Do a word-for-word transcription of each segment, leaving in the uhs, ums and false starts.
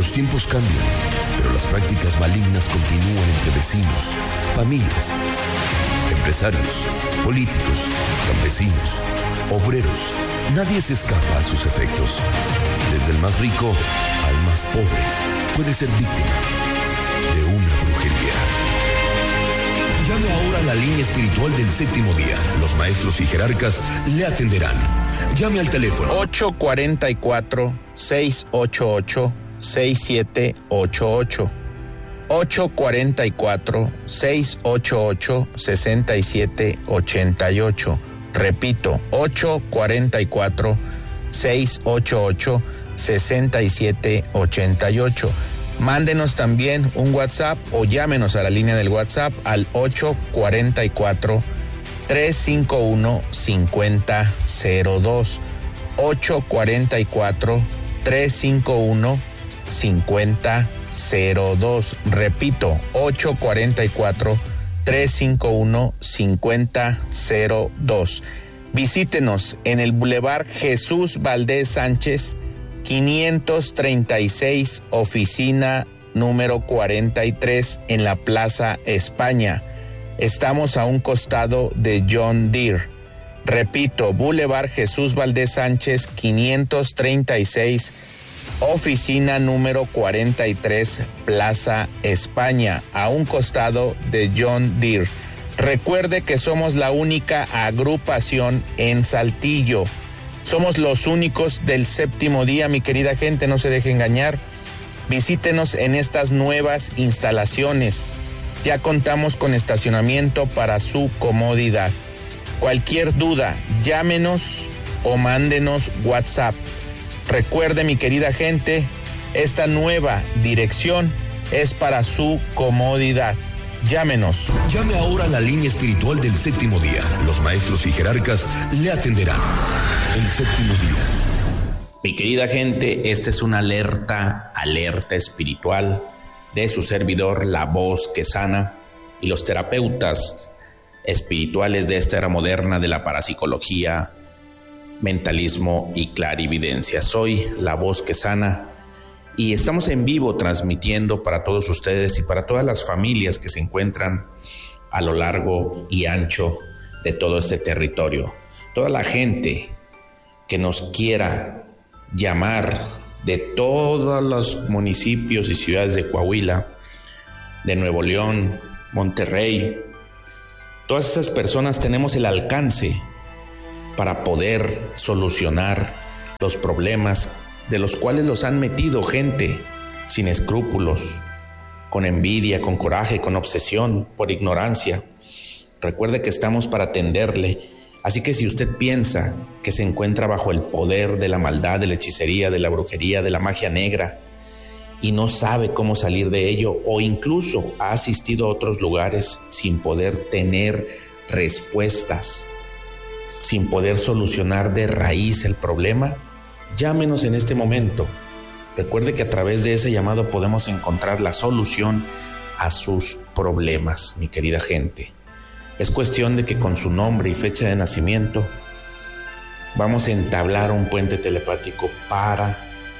Los tiempos cambian, pero las prácticas malignas continúan entre vecinos, familias, empresarios, políticos, campesinos, obreros. Nadie se escapa a sus efectos. Desde el más rico al más pobre puede ser víctima de una brujería. Llame ahora a la línea espiritual del séptimo día. Los maestros y jerarcas le atenderán. Llame al teléfono ocho cuatro cuatro, seis ocho ocho, seis siete ocho ocho. ocho cuatro cuatro, seis ocho ocho, seis siete ocho ocho. Repito, ocho cuatro cuatro, seis ocho ocho, seis siete ocho ocho. Mándenos también un WhatsApp o llámenos a la línea del WhatsApp al ocho cuatro cuatro, tres cinco uno, cinco cero cero dos. ocho cuatro cuatro, tres cinco uno, cinco cero cero dos. Repito, ocho cuatro cuatro, tres cinco uno, cinco cero cero dos. Visítenos en el Boulevard Jesús Valdés Sánchez, quinientos treinta y seis, oficina número cuarenta y tres, en la Plaza España. Estamos a un costado de John Deere. Repito, Boulevard Jesús Valdés Sánchez, quinientos treinta y seis, oficina número cuarenta y tres, Plaza España, a un costado de John Deere. Recuerde que somos la única agrupación en Saltillo. Somos los únicos del séptimo día, mi querida gente, no se deje engañar. Visítenos en estas nuevas instalaciones. Ya contamos con estacionamiento para su comodidad. Cualquier duda, llámenos o mándenos WhatsApp. Recuerde, mi querida gente, esta nueva dirección es para su comodidad. Llámenos. Llame ahora a la línea espiritual del séptimo día. Los maestros y jerarcas le atenderán. El séptimo día. Mi querida gente, esta es una alerta, alerta espiritual de su servidor, la voz que sana, y los terapeutas espirituales de esta era moderna de la parapsicología, mentalismo y clarividencia. Soy la voz que sana y estamos en vivo transmitiendo para todos ustedes y para todas las familias que se encuentran a lo largo y ancho de todo este territorio. Toda la gente que nos quiera llamar de todos los municipios y ciudades de Coahuila, de Nuevo León, Monterrey, todas esas personas tenemos el alcance para poder solucionar los problemas de los cuales los han metido gente sin escrúpulos, con envidia, con coraje, con obsesión, por ignorancia. Recuerde que estamos para atenderle. Así que si usted piensa que se encuentra bajo el poder de la maldad, de la hechicería, de la brujería, de la magia negra, y no sabe cómo salir de ello, o incluso ha asistido a otros lugares sin poder tener respuestas, sin poder solucionar de raíz el problema, llámenos en este momento. Recuerde que a través de ese llamado podemos encontrar la solución a sus problemas, mi querida gente. Es cuestión de que con su nombre y fecha de nacimiento vamos a entablar un puente telepático para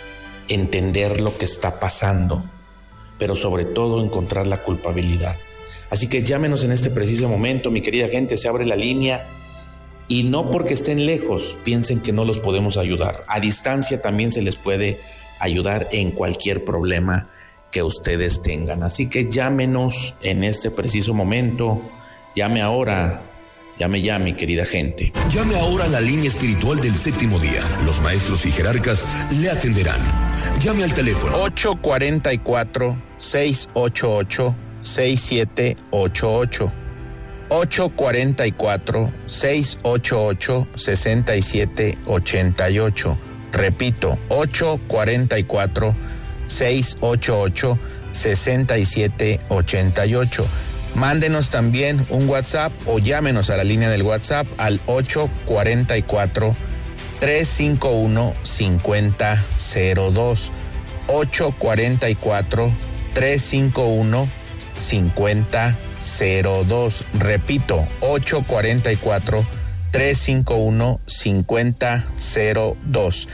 entender lo que está pasando, pero sobre todo encontrar la culpabilidad. Así que llámenos en este preciso momento, mi querida gente, se abre la línea. Y no porque estén lejos piensen que no los podemos ayudar. A distancia también se les puede ayudar en cualquier problema que ustedes tengan. Así que llámenos en este preciso momento. Llame ahora. Llame ya, mi querida gente. Llame ahora a la línea espiritual del séptimo día. Los maestros y jerarcas le atenderán. Llame al teléfono ocho cuatro cuatro, seis ocho ocho, seis siete ocho ocho. ocho cuatro cuatro, seis ocho ocho, seis siete ocho ocho. Repito, ocho cuatro cuatro, seis ocho ocho, seis siete ocho ocho. Mándenos también un WhatsApp o llámenos a la línea del WhatsApp al ocho cuatro cuatro, tres cinco uno, cinco cero cero dos. ocho cuatro cuatro, tres cinco uno, cinco cero cero dos. Repito, ocho cuatro cuatro, tres cinco uno, cinco cero cero dos.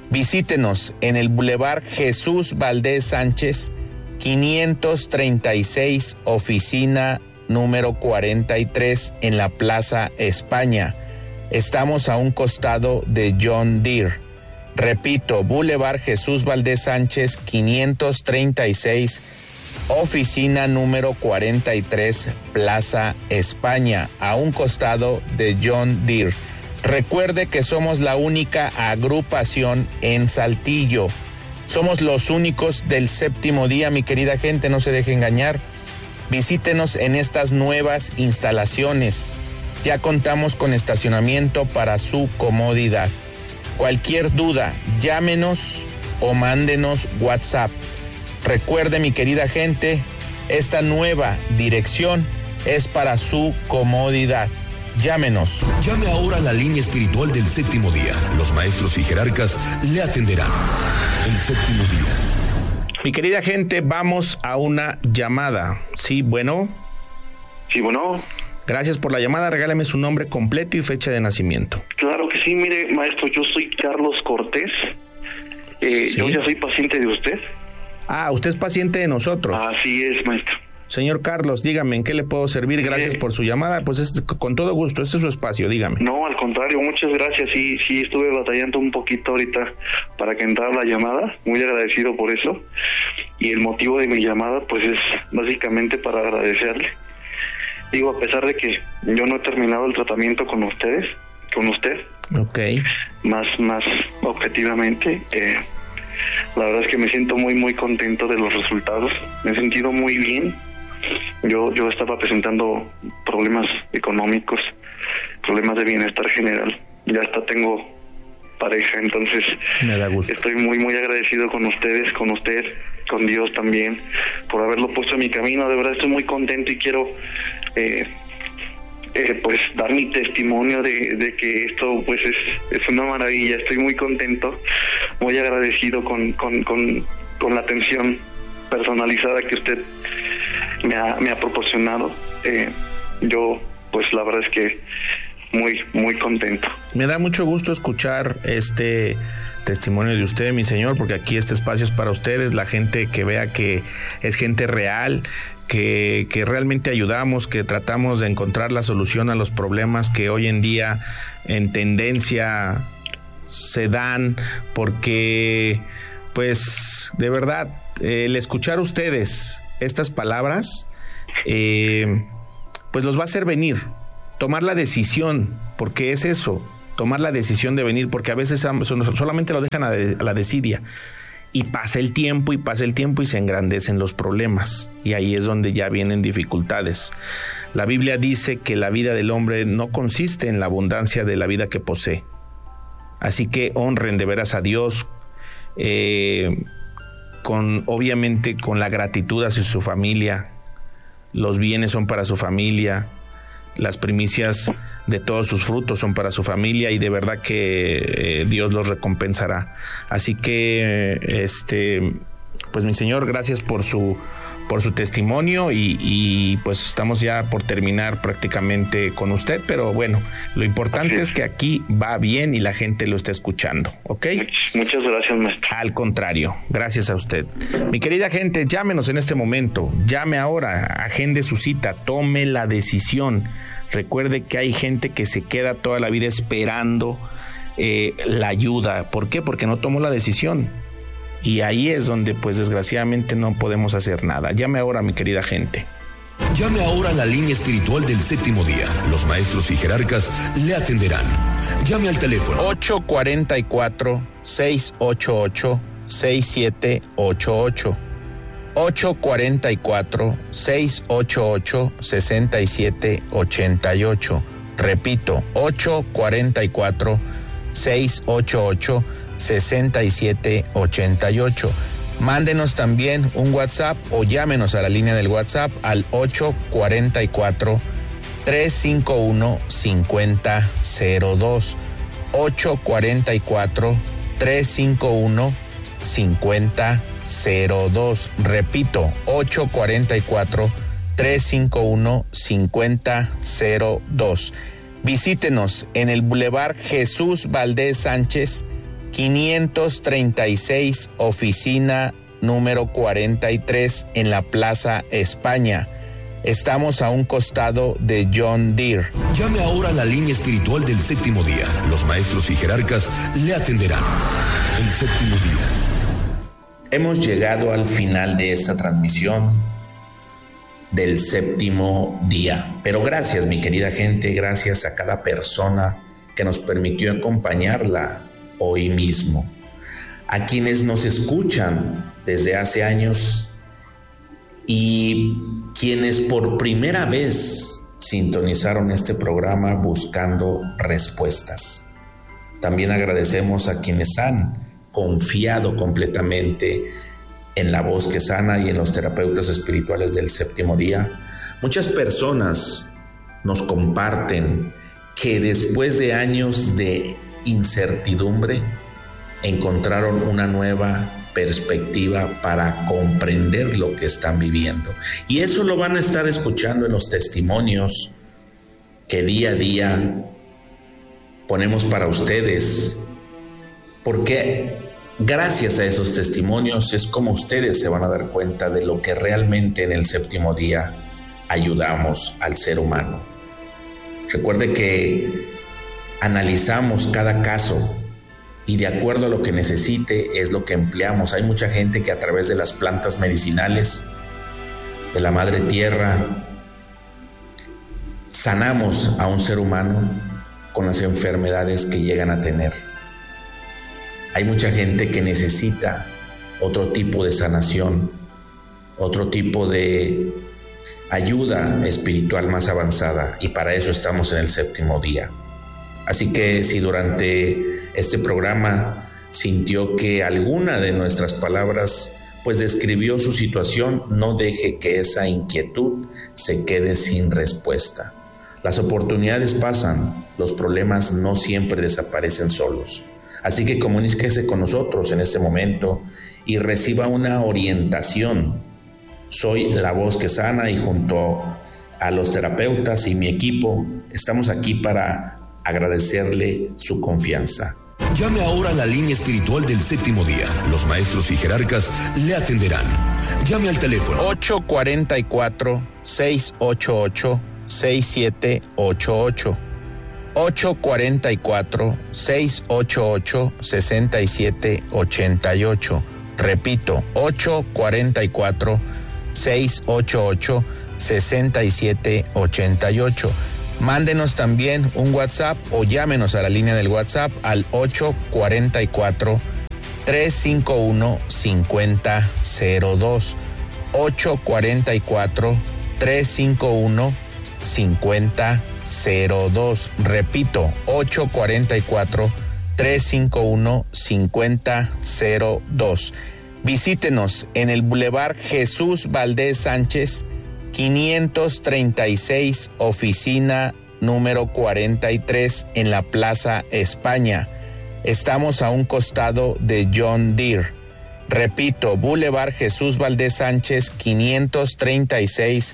Visítenos en el Boulevard Jesús Valdés Sánchez, quinientos treinta y seis, oficina número cuarenta y tres, en la Plaza España. Estamos a un costado de John Deere. Repito, Boulevard Jesús Valdés Sánchez, quinientos treinta y seis, oficina número cuarenta y tres, Plaza España, a un costado de John Deere. Recuerde que somos la única agrupación en Saltillo. Somos los únicos del séptimo día, mi querida gente, no se deje engañar. Visítenos en estas nuevas instalaciones. Ya contamos con estacionamiento para su comodidad. Cualquier duda, llámenos o mándenos WhatsApp. Recuerde, mi querida gente, esta nueva dirección es para su comodidad. Llámenos. Llame ahora a la línea espiritual del séptimo día. Los maestros y jerarcas le atenderán. El séptimo día. Mi querida gente, vamos a una llamada. Sí, bueno. Sí, bueno. Gracias por la llamada. Regálame su nombre completo y fecha de nacimiento. Claro que sí, mire, maestro, yo soy Carlos Cortés. Eh, ¿Sí? Yo ya soy paciente de usted. Ah, usted es paciente de nosotros. Así es, maestro. Señor Carlos, dígame, ¿en qué le puedo servir? Gracias por su llamada. Pues es, con todo gusto, este es su espacio, dígame. No, al contrario, muchas gracias. Sí, sí, estuve batallando un poquito ahorita para que entrara la llamada. Muy agradecido por eso. Y el motivo de mi llamada, pues es básicamente para agradecerle. Digo, a pesar de que yo no he terminado el tratamiento con ustedes, con usted. Ok. Más, más objetivamente, eh, la verdad es que me siento muy, muy contento de los resultados. Me he sentido muy bien. Yo yo estaba presentando problemas económicos, problemas de bienestar general. Ya hasta tengo pareja, entonces me da gusto. Estoy muy, muy agradecido con ustedes, con usted, con Dios también, por haberlo puesto en mi camino. De verdad estoy muy contento y quiero eh, eh, pues dar mi testimonio de, de que esto pues es, es una maravilla. Estoy muy contento, muy agradecido con, con, con, con la atención personalizada que usted me ha, me ha proporcionado. Eh, yo pues la verdad es que muy, muy contento. Me da mucho gusto escuchar este testimonio de usted, mi señor, porque aquí este espacio es para ustedes, la gente que vea que es gente real, que, que realmente ayudamos, que tratamos de encontrar la solución a los problemas que hoy en día en tendencia se dan, porque pues de verdad el escuchar a ustedes estas palabras eh, pues los va a hacer venir, tomar la decisión, porque es eso, tomar la decisión de venir, porque a veces solamente lo dejan a, de, a la desidia y pasa el tiempo y pasa el tiempo y se engrandecen los problemas y ahí es donde ya vienen dificultades. La Biblia dice que la vida del hombre no consiste en la abundancia de la vida que posee, así que honren de veras a Dios, eh, con obviamente con la gratitud hacia su familia. Los bienes son para su familia, las primicias de todos sus frutos son para su familia y de verdad que eh, Dios los recompensará. Así que este pues mi señor, gracias por su por su testimonio y, y pues estamos ya por terminar prácticamente con usted, pero bueno, lo importante es. es que aquí va bien y la gente lo está escuchando, ¿ok? Muchas gracias, maestro. Al contrario, gracias a usted. Mi querida gente, llámenos en este momento, llame ahora, agende su cita, tome la decisión. Recuerde que hay gente que se queda toda la vida esperando eh, la ayuda. ¿Por qué? Porque no tomó la decisión. Y ahí es donde, pues, desgraciadamente no podemos hacer nada. Llame ahora, mi querida gente. Llame ahora a la línea espiritual del séptimo día. Los maestros y jerarcas le atenderán. Llame al teléfono ocho cuatro cuatro, seis ocho ocho, seis siete ocho ocho. ocho cuatro cuatro, seis ocho ocho, seis siete ocho ocho. Repito, ocho cuatro cuatro, seis ocho ocho, seis siete ocho ocho. Mándenos también un WhatsApp o llámenos a la línea del WhatsApp al ocho cuatro cuatro, tres cinco uno, cinco cero cero dos. ocho cuatro cuatro, tres cinco uno, cinco cero cero dos. Repito, ocho cuatro cuatro, tres cinco uno, cinco cero cero dos. Visítenos en el Boulevard Jesús Valdés Sánchez, quinientos treinta y seis, oficina número cuarenta y tres en la Plaza España. Estamos a un costado de John Deere. Llame ahora a la línea espiritual del séptimo día. Los maestros y jerarcas le atenderán. El séptimo día. Hemos llegado al final de esta transmisión del séptimo día. Pero gracias, mi querida gente, gracias a cada persona que nos permitió acompañarla hoy mismo. A quienes nos escuchan desde hace años y quienes por primera vez sintonizaron este programa buscando respuestas. También agradecemos a quienes han confiado completamente en la voz que sana y en los terapeutas espirituales del séptimo día. Muchas personas nos comparten que después de años de incertidumbre encontraron una nueva perspectiva para comprender lo que están viviendo. Y eso lo van a estar escuchando en los testimonios que día a día ponemos para ustedes, porque gracias a esos testimonios es como ustedes se van a dar cuenta de lo que realmente en el séptimo día ayudamos al ser humano. Recuerde que analizamos cada caso y de acuerdo a lo que necesite es lo que empleamos. Hay mucha gente que a través de las plantas medicinales de la madre tierra sanamos a un ser humano con las enfermedades que llegan a tener. Hay mucha gente que necesita otro tipo de sanación, otro tipo de ayuda espiritual más avanzada, y para eso estamos en el séptimo día. Así que si durante este programa sintió que alguna de nuestras palabras pues describió su situación, no deje que esa inquietud se quede sin respuesta. Las oportunidades pasan, los problemas no siempre desaparecen solos. Así que comuníquese con nosotros en este momento y reciba una orientación. Soy la voz que sana y junto a los terapeutas y mi equipo estamos aquí para agradecerle su confianza. Llame ahora a la línea espiritual del séptimo día. Los maestros y jerarcas le atenderán. Llame al teléfono ocho cuatro cuatro, seis ocho ocho, seis siete ocho ocho. ocho cuatro cuatro, seis ocho ocho, seis siete ocho ocho. Repito, ocho cuatro cuatro, seis ocho ocho, seis siete ocho ocho. Mándenos también un WhatsApp o llámenos a la línea del WhatsApp al ocho cuatro cuatro, tres cinco uno, cinco cero cero dos. ocho cuatro cuatro, tres cinco uno, cinco cero cero dos. Repito, ocho cuatro cuatro, tres cinco uno, cinco cero dos. Visítenos en el Boulevard Jesús Valdés Sánchez, quinientos treinta y seis, oficina número cuarenta y tres en la Plaza España. Estamos a un costado de John Deere. Repito, Boulevard Jesús Valdés Sánchez, quinientos treinta y seis,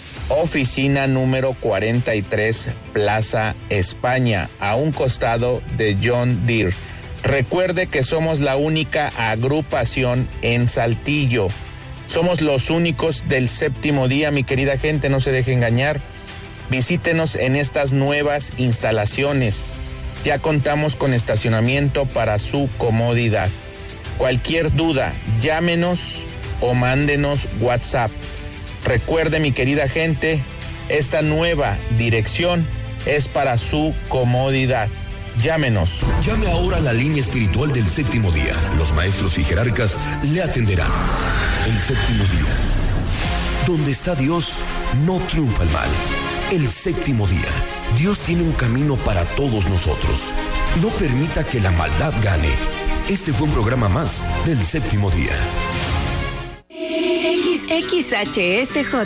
oficina número cuarenta y tres, Plaza España, a un costado de John Deere. Recuerde que somos la única agrupación en Saltillo. Somos los únicos del séptimo día, mi querida gente, no se deje engañar. Visítenos en estas nuevas instalaciones. Ya contamos con estacionamiento para su comodidad. Cualquier duda, llámenos o mándenos WhatsApp. Recuerde, mi querida gente, esta nueva dirección es para su comodidad. Llámenos. Llame ahora a la línea espiritual del séptimo día. Los maestros y jerarcas le atenderán. El séptimo día. Donde está Dios, no triunfa el mal. El séptimo día. Dios tiene un camino para todos nosotros. No permita que la maldad gane. Este fue un programa más del séptimo día. X H S J